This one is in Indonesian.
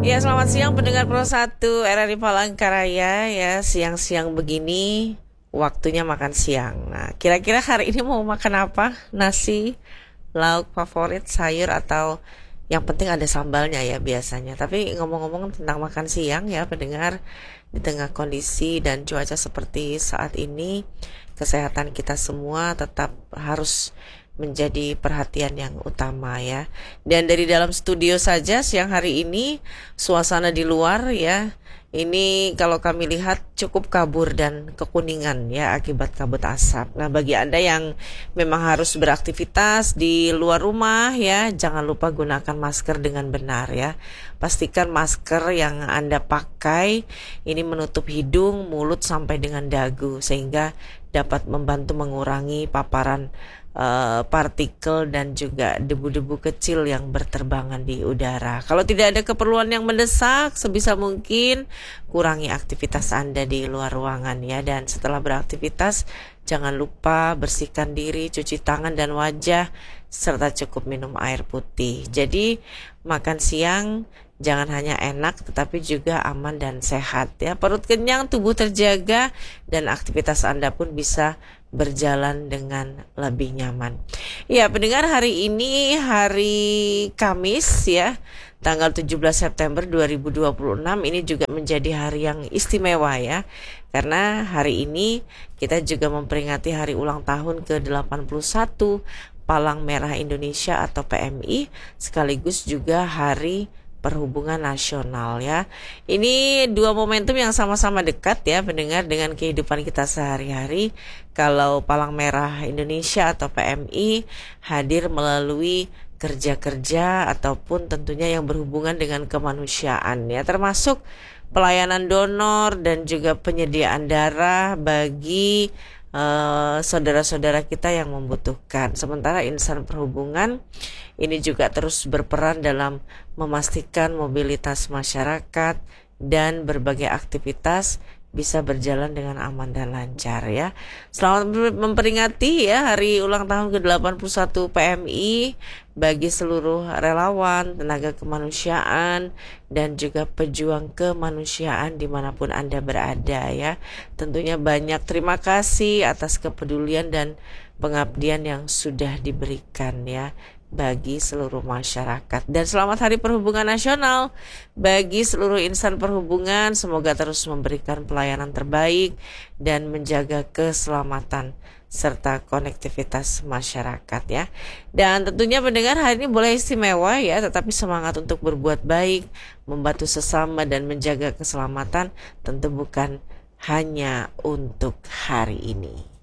Ya, selamat siang pendengar Pro 1 RRI Palangkaraya ya. Siang-siang begini waktunya makan siang. Nah, kira-kira hari ini mau makan apa? Nasi, lauk favorit, sayur, atau yang penting ada sambalnya ya biasanya. Tapi ngomong-ngomong tentang makan siang ya pendengar, di tengah kondisi dan cuaca seperti saat ini, kesehatan kita semua tetap harus menjadi perhatian yang utama ya. Dan dari dalam studio saja siang hari ini suasana di luar ya, ini kalau kami lihat cukup kabur dan kekuningan ya akibat kabut asap. Nah, bagi Anda yang memang harus beraktivitas di luar rumah ya, jangan lupa gunakan masker dengan benar ya. Pastikan masker yang Anda pakai ini menutup hidung, mulut sampai dengan dagu sehingga dapat membantu mengurangi paparan partikel dan juga debu-debu kecil yang berterbangan di udara. Kalau tidak ada keperluan yang mendesak, sebisa mungkin kurangi aktivitas Anda di luar ruangan ya. Dan setelah beraktivitas, jangan lupa bersihkan diri, cuci tangan dan wajah, serta cukup minum air putih. Jadi makan siang jangan hanya enak tetapi juga aman dan sehat ya. Perut kenyang, tubuh terjaga, dan aktivitas Anda pun bisa berjalan dengan lebih nyaman. Ya, pendengar, hari ini hari Kamis ya, tanggal 17 September 2026 ini juga menjadi hari yang istimewa ya. Karena hari ini kita juga memperingati hari ulang tahun ke-81 Palang Merah Indonesia atau PMI, sekaligus juga hari Perhubungan Nasional ya. Ini dua momentum yang sama-sama dekat ya pendengar dengan kehidupan kita sehari-hari. Kalau Palang Merah Indonesia atau PMI hadir melalui kerja-kerja ataupun tentunya yang berhubungan dengan kemanusiaan ya, termasuk pelayanan donor dan juga penyediaan darah bagi saudara-saudara kita yang membutuhkan. Sementara insan perhubungan ini juga terus berperan dalam memastikan mobilitas masyarakat dan berbagai aktivitas bisa berjalan dengan aman dan lancar ya. Selamat memperingati ya hari ulang tahun ke-81 PMI bagi seluruh relawan, tenaga kemanusiaan, dan juga pejuang kemanusiaan dimanapun Anda berada ya. Tentunya banyak terima kasih atas kepedulian dan pengabdian yang sudah diberikan ya bagi seluruh masyarakat. Dan selamat Hari Perhubungan Nasional bagi seluruh insan perhubungan. Semoga terus memberikan pelayanan terbaik dan menjaga keselamatan serta konektivitas masyarakat ya. Dan tentunya pendengar, hari ini boleh istimewa ya, tetapi semangat untuk berbuat baik, membantu sesama dan menjaga keselamatan tentu bukan hanya untuk hari ini.